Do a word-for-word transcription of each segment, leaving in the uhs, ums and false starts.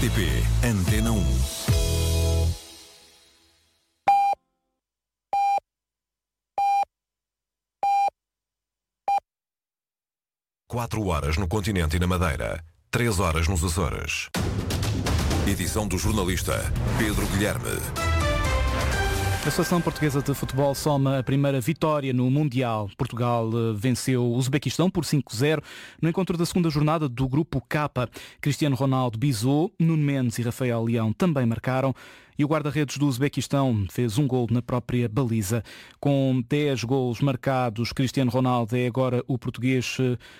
T P Antena um. Quatro horas no continente e na Madeira, três horas nos Açores. Edição do jornalista Pedro Guilherme. A Seleção Portuguesa de Futebol soma a primeira vitória no Mundial. Portugal venceu o Uzbequistão por cinco a zero no encontro da segunda jornada do Grupo K. Cristiano Ronaldo bisou, Nuno Mendes e Rafael Leão também marcaram. E o guarda-redes do Uzbequistão fez um gol na própria baliza. Com dez golos marcados, Cristiano Ronaldo é agora o português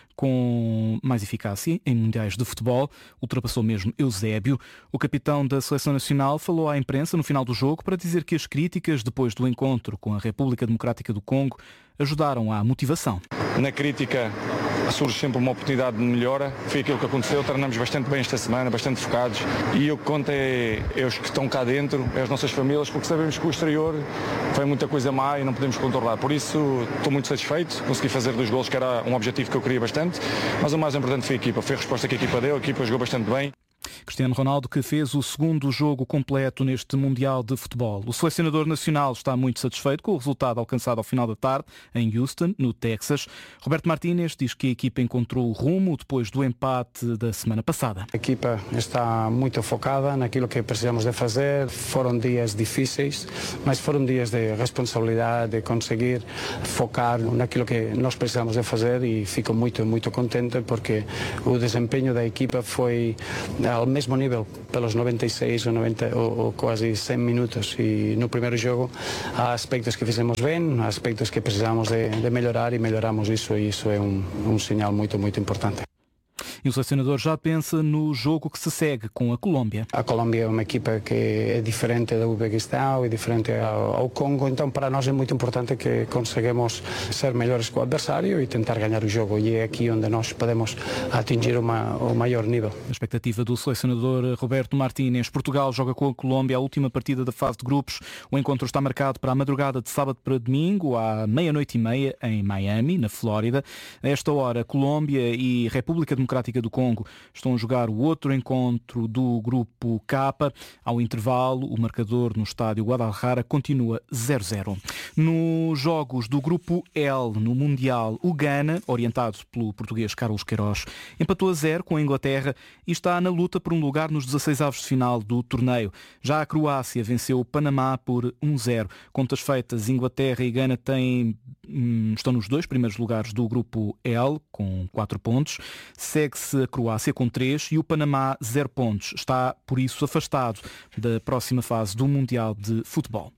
com mais eficácia em mundiais de futebol. Ultrapassou mesmo Eusébio. O capitão da Seleção Nacional falou à imprensa no final do jogo para dizer que as críticas depois do encontro com a República Democrática do Congo ajudaram à motivação. Na crítica surge sempre uma oportunidade de melhora. Foi aquilo que aconteceu. Treinamos bastante bem esta semana, bastante focados. E o que conta é, é os que estão cá dentro, é as nossas famílias, porque sabemos que o exterior foi muita coisa má e não podemos controlar. Por isso estou muito satisfeito. Consegui fazer dois golos, que era um objetivo que eu queria bastante. Mas o mais importante foi a equipa. Foi a resposta que a equipa deu. A equipa jogou bastante bem. Cristiano Ronaldo, que fez o segundo jogo completo neste Mundial de Futebol. O selecionador nacional está muito satisfeito com o resultado alcançado ao final da tarde em Houston, no Texas. Roberto Martínez diz que a equipa encontrou o rumo depois do empate da semana passada. A equipa está muito focada naquilo que precisamos de fazer. Foram dias difíceis, mas foram dias de responsabilidade, de conseguir focar naquilo que nós precisamos de fazer, e fico muito, muito contente porque o desempenho da equipa foi ao mesmo nível pelos noventa e seis ou, noventa, ou, ou quase cem minutos, e no primeiro jogo há aspectos que fizemos bem, há aspectos que precisamos de, de melhorar, e melhoramos isso, e isso é um, um sinal muito, muito importante. E o selecionador já pensa no jogo que se segue com a Colômbia. A Colômbia é uma equipa que é diferente do Uzbequistão, é diferente ao, ao Congo, então para nós é muito importante que conseguimos ser melhores com o adversário e tentar ganhar o jogo, e é aqui onde nós podemos atingir uma, o maior nível. A expectativa do selecionador Roberto Martínez. Portugal joga com a Colômbia a última partida da fase de grupos. O encontro está marcado para a madrugada de sábado para domingo, à meia-noite e meia, em Miami, na Flórida. A esta hora, Colômbia e República Democrática do Congo estão a jogar o outro encontro do Grupo K. Ao intervalo, o marcador no estádio Guadalajara continua zero a zero. Nos jogos do Grupo L, no Mundial, o Ghana, orientado pelo português Carlos Queiroz, empatou a zero com a Inglaterra e está na luta por um lugar nos dezasseis avos de final do torneio. Já a Croácia venceu o Panamá por um a zero. Contas feitas, Inglaterra e Ghana têm, hum, estão nos dois primeiros lugares do Grupo L, com quatro pontos. Segue-se a Croácia com três e o Panamá zero pontos. Está, por isso, afastado da próxima fase do Mundial de Futebol.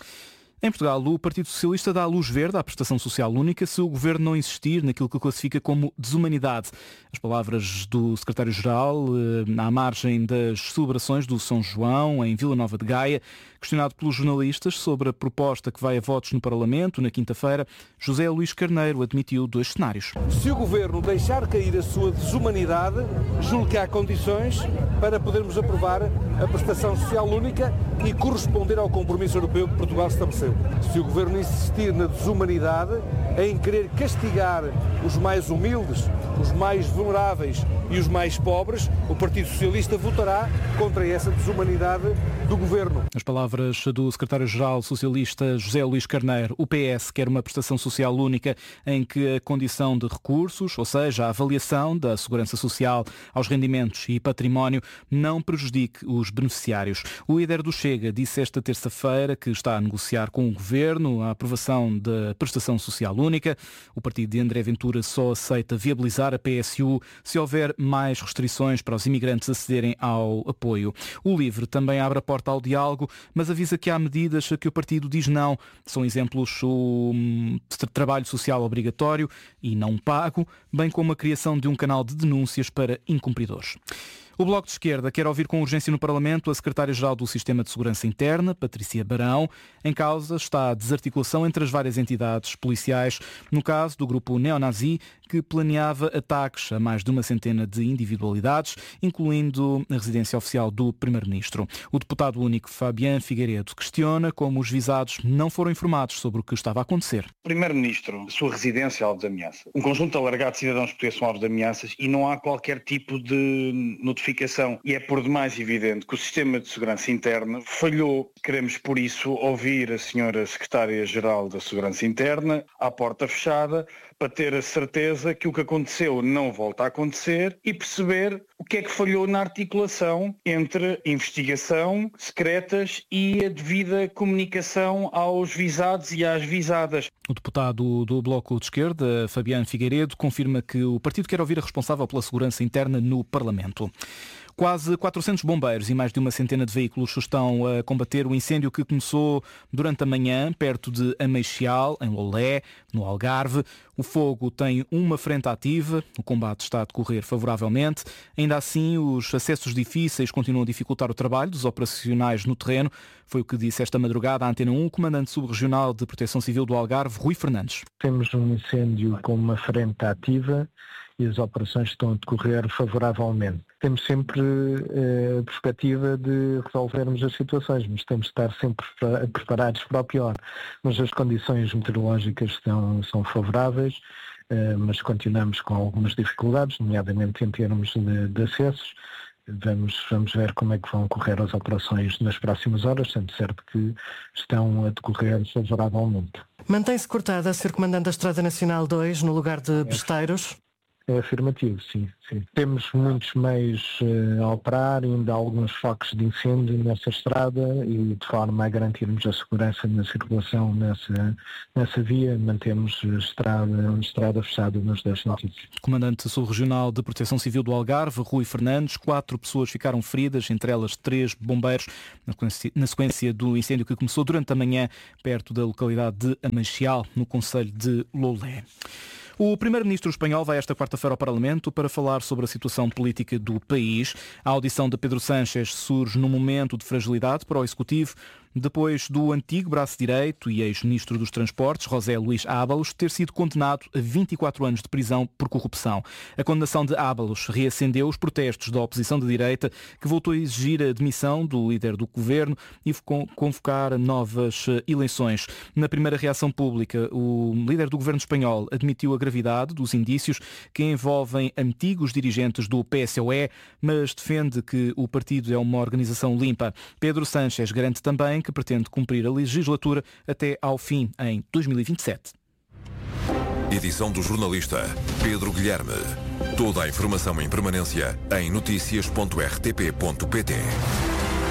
Em Portugal, o Partido Socialista dá luz verde à prestação social única se o Governo não insistir naquilo que classifica como desumanidade. As palavras do secretário-geral, à margem das celebrações do São João, em Vila Nova de Gaia. Questionado pelos jornalistas sobre a proposta que vai a votos no Parlamento na quinta-feira, José Luís Carneiro admitiu dois cenários. Se o Governo deixar cair a sua desumanidade, julgo que há condições para podermos aprovar a prestação social única e corresponder ao compromisso europeu que Portugal estabeleceu. Se o Governo insistir na desumanidade, em querer castigar os mais humildes, os mais vulneráveis e os mais pobres, o Partido Socialista votará contra essa desumanidade do Governo. As palavras do secretário-geral socialista José Luís Carneiro. O P S quer uma prestação social única em que a condição de recursos, ou seja, a avaliação da segurança social aos rendimentos e património, não prejudique os beneficiários. O líder do Chega disse esta terça-feira que está a negociar com o Governo a aprovação da prestação social única. O partido de André Ventura só aceita viabilizar a P S U se houver mais restrições para os imigrantes acederem ao apoio. O LIVRE também abre a porta ao diálogo, mas avisa que há medidas a que o partido diz não. São exemplos o trabalho social obrigatório e não pago, bem como a criação de um canal de denúncias para incumpridores. O Bloco de Esquerda quer ouvir com urgência no Parlamento a Secretária-Geral do Sistema de Segurança Interna, Patrícia Barão. Em causa está a desarticulação entre as várias entidades policiais, no caso do grupo neonazi, que planeava ataques a mais de uma centena de individualidades, incluindo a residência oficial do Primeiro-Ministro. O deputado único Fabián Figueiredo questiona como os visados não foram informados sobre o que estava a acontecer. O Primeiro-Ministro, a sua residência é alvo de ameaça. Um conjunto alargado de cidadãos portugueses são alvos de ameaças e não há qualquer tipo de notificação justificação e é por demais evidente que o sistema de segurança interna falhou. Queremos, por isso, ouvir a senhora Secretária-Geral da Segurança Interna à porta fechada para ter a certeza que o que aconteceu não volta a acontecer e perceber o que é que falhou na articulação entre investigação, secretas e a devida comunicação aos visados e às visadas. O deputado do Bloco de Esquerda, Fabiano Figueiredo, confirma que o partido quer ouvir a responsável pela segurança interna no Parlamento. Quase quatrocentos bombeiros e mais de uma centena de veículos estão a combater o incêndio que começou durante a manhã, perto de Ameixial, em Lolé, no Algarve. O fogo tem uma frente ativa, o combate está a decorrer favoravelmente. Ainda assim, os acessos difíceis continuam a dificultar o trabalho dos operacionais no terreno. Foi o que disse esta madrugada à Antena um o comandante subregional de Proteção Civil do Algarve, Rui Fernandes. Temos um incêndio com uma frente ativa e as operações estão a decorrer favoravelmente. Temos sempre eh, a perspectiva de resolvermos as situações, mas temos de estar sempre preparados para o pior. Mas as condições meteorológicas são, são favoráveis, eh, mas continuamos com algumas dificuldades, nomeadamente em termos de, de acessos. Vamos, vamos ver como é que vão correr as operações nas próximas horas, sendo certo que estão a decorrer favoravelmente. Mantém-se cortada a ser comandante da Estrada Nacional dois no lugar de Besteiros? É afirmativo, sim, sim. Temos muitos meios uh, a operar, ainda há alguns focos de incêndio nessa estrada e de forma a garantirmos a segurança na circulação nessa, nessa via, mantemos a estrada, a estrada fechada nos dois sentidos. Comandante subregional de Proteção Civil do Algarve, Rui Fernandes, quatro pessoas ficaram feridas, entre elas três bombeiros, na sequência do incêndio que começou durante a manhã perto da localidade de Ameixial, no concelho de Lolé. O primeiro-ministro espanhol vai esta quarta-feira ao Parlamento para falar sobre a situação política do país. A audição de Pedro Sánchez surge num momento de fragilidade para o Executivo, depois do antigo braço direito e ex-ministro dos Transportes, José Luís Ábalos, ter sido condenado a vinte e quatro anos de prisão por corrupção. A condenação de Ábalos reacendeu os protestos da oposição de direita, que voltou a exigir a demissão do líder do governo e convocar novas eleições. Na primeira reação pública, o líder do governo espanhol admitiu a gravidade dos indícios que envolvem antigos dirigentes do P S O E, mas defende que o partido é uma organização limpa. Pedro Sánchez garante também que pretende cumprir a legislatura até ao fim, em dois mil e vinte e sete. Edição do jornalista Pedro Guilherme. Toda a informação em permanência em noticias ponto r t p ponto p t.